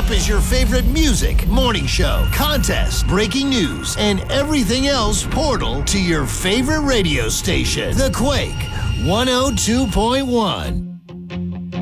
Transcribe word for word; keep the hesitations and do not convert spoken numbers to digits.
app is your favorite music, morning show, contest, breaking news, and everything else portal to your favorite radio station. The Quake one oh two point one.